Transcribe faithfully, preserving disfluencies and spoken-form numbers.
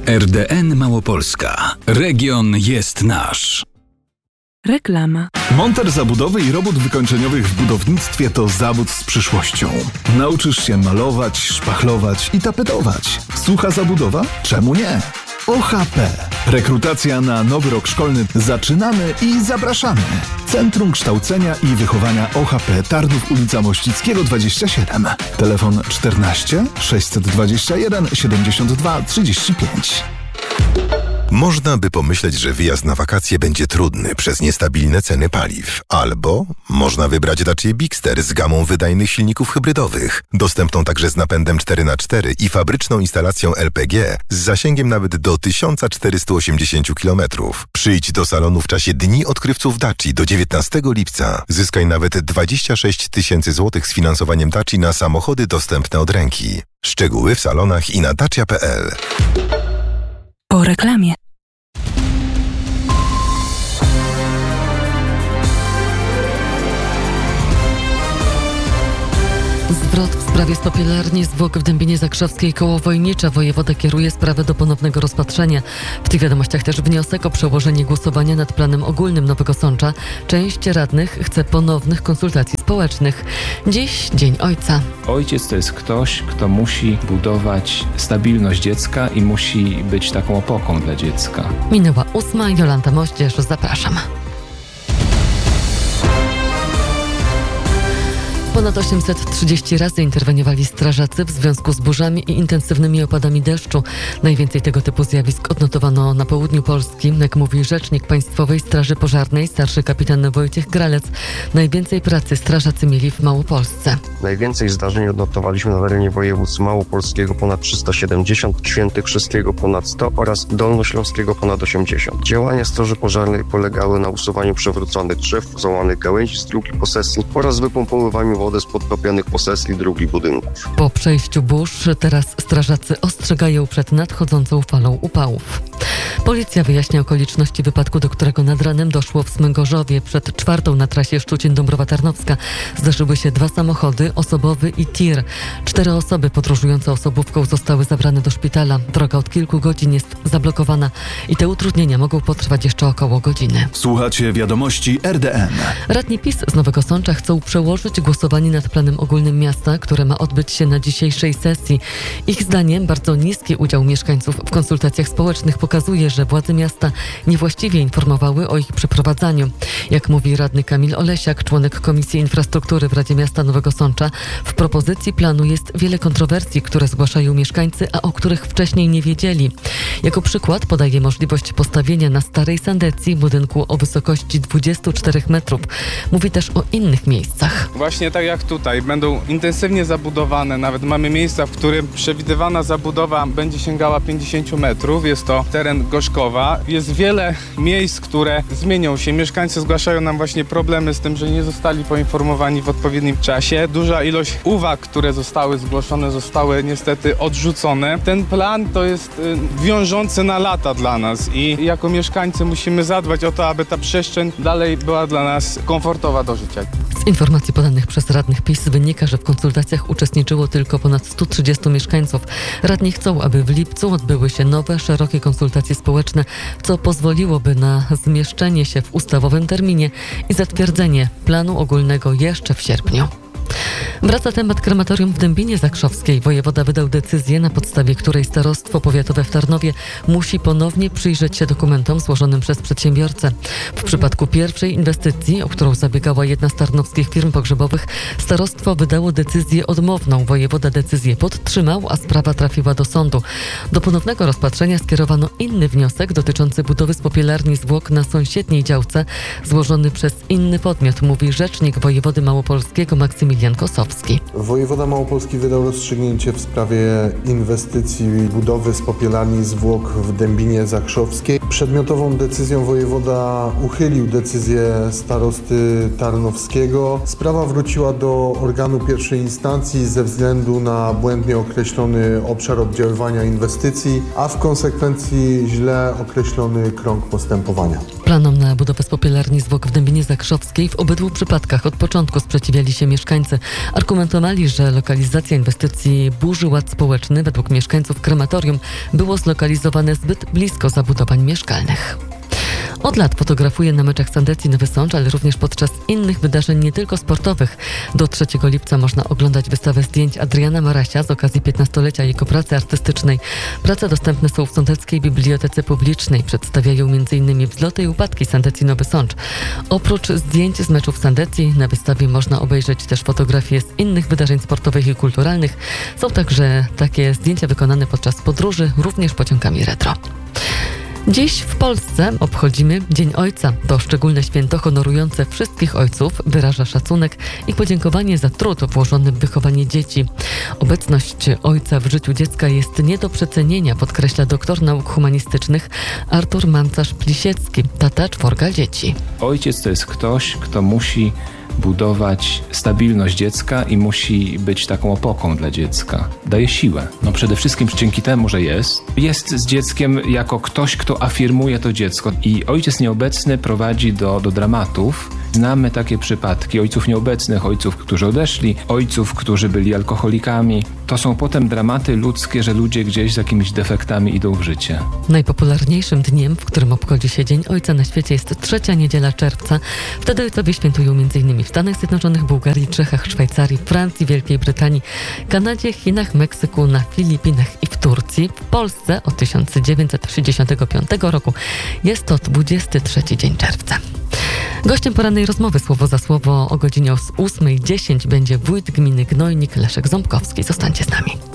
R D N Małopolska. Region jest nasz. Reklama. Montaż zabudowy i robót wykończeniowych w budownictwie to zawód z przyszłością. Nauczysz się malować, szpachlować i tapetować. Sucha zabudowa? Czemu nie? O H P. Rekrutacja na nowy rok szkolny. Zaczynamy i zapraszamy. Centrum Kształcenia i Wychowania O H P Tarnów, ulica Mościckiego dwadzieścia siedem. Telefon czternaście sześćset dwadzieścia jeden siedemdziesiąt dwa trzydzieści pięć. Można by pomyśleć, że wyjazd na wakacje będzie trudny przez niestabilne ceny paliw. Albo można wybrać Dacia Bigster z gamą wydajnych silników hybrydowych, dostępną także z napędem cztery na cztery i fabryczną instalacją L P G z zasięgiem nawet do tysiąc czterysta osiemdziesiąt kilometrów. Przyjdź do salonu w czasie Dni Odkrywców Daci do dziewiętnastego lipca. Zyskaj nawet dwadzieścia sześć tysięcy złotych z finansowaniem Daci na samochody dostępne od ręki. Szczegóły w salonach i na dacia kropka p l. Po reklamie. Zwrot w sprawie spopielarni zwłok w Dębinie Zakrzewskiej koło Wojnicza. Wojewoda kieruje sprawę do ponownego rozpatrzenia. W tych wiadomościach też wniosek o przełożenie głosowania nad planem ogólnym Nowego Sącza. Część radnych chce ponownych konsultacji społecznych. Dziś Dzień Ojca. Ojciec to jest ktoś, kto musi budować stabilność dziecka i musi być taką opoką dla dziecka. Minęła ósma. Jolanta Moździerz, zapraszam. Ponad osiemset trzydzieści razy interweniowali strażacy w związku z burzami i intensywnymi opadami deszczu. Najwięcej tego typu zjawisk odnotowano na południu Polski. Jak mówi rzecznik Państwowej Straży Pożarnej, starszy kapitan Wojciech Gralec, najwięcej pracy strażacy mieli w Małopolsce. Najwięcej zdarzeń odnotowaliśmy na terenie województw małopolskiego, ponad trzysta siedemdziesiąt, świętokrzyskiego ponad sto oraz dolnośląskiego ponad osiemdziesiąt. Działania straży pożarnej polegały na usuwaniu przewróconych drzew, złamanych gałęzi z dróg i posesji oraz wypompowywaniu wody z podtopionych posesji dróg i budynków. Po przejściu burz teraz strażacy ostrzegają przed nadchodzącą falą upałów. Policja wyjaśnia okoliczności wypadku, do którego nad ranem doszło w Smęgorzowie. Przed czwartą na trasie Szczucin-Dąbrowa Tarnowska zdarzyły się dwa samochody, osobowy i tir. Cztery osoby podróżujące osobówką zostały zabrane do szpitala. Droga od kilku godzin jest zablokowana i te utrudnienia mogą potrwać jeszcze około godziny. Słuchacie wiadomości R D N. Radni PiS z Nowego Sącza chcą przełożyć głosowanie nad planem ogólnym miasta, które ma odbyć się na dzisiejszej sesji. Ich zdaniem bardzo niski udział mieszkańców w konsultacjach społecznych pokazuje, że władze miasta niewłaściwie informowały o ich przeprowadzaniu. Jak mówi radny Kamil Olesiak, członek Komisji Infrastruktury w Radzie Miasta Nowego Sącza, w propozycji planu jest wiele kontrowersji, które zgłaszają mieszkańcy, a o których wcześniej nie wiedzieli. Jako przykład podaje możliwość postawienia na Starej Sandecji budynku o wysokości dwudziestu czterech metrów. Mówi też o innych miejscach. Właśnie tak jak tutaj, będą intensywnie zabudowane. Nawet mamy miejsca, w którym przewidywana zabudowa będzie sięgała pięćdziesięciu metrów. Jest to teren Gorzkowa. Jest wiele miejsc, które zmienią się. Mieszkańcy zgłaszają nam właśnie problemy z tym, że nie zostali poinformowani w odpowiednim czasie. Duża ilość uwag, które zostały zgłoszone, zostały niestety odrzucone. Ten plan to jest y, wiążący na lata dla nas i jako mieszkańcy musimy zadbać o to, aby ta przestrzeń dalej była dla nas komfortowa do życia. Z informacji podanych przez radnych PiS wynika, że w konsultacjach uczestniczyło tylko ponad stu trzydziestu mieszkańców. Radni chcą, aby w lipcu odbyły się nowe, szerokie konsultacje społeczne, co pozwoliłoby na zmieszczenie się w ustawowym terminie i zatwierdzenie planu ogólnego jeszcze w sierpniu. Wraca temat krematorium w Dębinie Zakrzewskiej. Wojewoda wydał decyzję, na podstawie której starostwo powiatowe w Tarnowie musi ponownie przyjrzeć się dokumentom złożonym przez przedsiębiorcę. W przypadku pierwszej inwestycji, o którą zabiegała jedna z tarnowskich firm pogrzebowych, starostwo wydało decyzję odmowną. Wojewoda decyzję podtrzymał, a sprawa trafiła do sądu. Do ponownego rozpatrzenia skierowano inny wniosek dotyczący budowy spopielarni zwłok na sąsiedniej działce, złożony przez inny podmiot, mówi rzecznik wojewody małopolskiego Maksymilian Kosowski. Wojewoda Małopolski wydał rozstrzygnięcie w sprawie inwestycji budowy spopielarni zwłok w Dębinie Zakrzewskiej. Przedmiotową decyzją wojewoda uchylił decyzję starosty tarnowskiego. Sprawa wróciła do organu pierwszej instancji ze względu na błędnie określony obszar oddziaływania inwestycji, a w konsekwencji źle określony krąg postępowania. Plan Planom na budowę spopielarni zwłok w Dębinie Zakrzowskiej w obydwu przypadkach od początku sprzeciwiali się mieszkańcy. Argumentowali, że lokalizacja inwestycji burzy ład społeczny. Według mieszkańców krematorium było zlokalizowane zbyt blisko zabudowań mieszkalnych. Od lat fotografuje na meczach Sandecji Nowy Sącz, ale również podczas innych wydarzeń, nie tylko sportowych. Do trzeciego lipca można oglądać wystawę zdjęć Adriana Marasia z okazji piętnastolecia jego pracy artystycznej. Prace dostępne są w Sądeckiej Bibliotece Publicznej. Przedstawiają m.in. wzloty i upadki Sandecji Nowy Sącz. Oprócz zdjęć z meczów Sandecji na wystawie można obejrzeć też fotografie z innych wydarzeń sportowych i kulturalnych. Są także takie zdjęcia wykonane podczas podróży, również pociągami retro. Dziś w Polsce obchodzimy Dzień Ojca. To szczególne święto honorujące wszystkich ojców, wyraża szacunek i podziękowanie za trud włożony w wychowanie dzieci. Obecność ojca w życiu dziecka jest nie do przecenienia, podkreśla doktor nauk humanistycznych Artur Mancarz-Plisiecki, tata czworga dzieci. Ojciec to jest ktoś, kto musi budować stabilność dziecka i musi być taką opoką dla dziecka. Daje siłę. No przede wszystkim dzięki temu, że jest. Jest z dzieckiem jako ktoś, kto afirmuje to dziecko. I ojciec nieobecny prowadzi do, do dramatów. Znamy takie przypadki ojców nieobecnych, ojców, którzy odeszli, ojców, którzy byli alkoholikami. To są potem dramaty ludzkie, że ludzie gdzieś z jakimiś defektami idą w życie. Najpopularniejszym dniem, w którym obchodzi się Dzień Ojca na świecie, jest trzecia niedziela czerwca. Wtedy ojcowie świętują m.in. w Stanach Zjednoczonych, Bułgarii, Czechach, Szwajcarii, Francji, Wielkiej Brytanii, Kanadzie, Chinach, Meksyku, na Filipinach i w Turcji. W Polsce od tysiąc dziewięćset sześćdziesiątego piątego roku jest to dwudziesty trzeci dzień czerwca. Gościem porannej rozmowy słowo za słowo o godzinie ósmej dziesięć będzie wójt gminy Gnojnik Leszek Ząbkowski. Zostańcie z nami.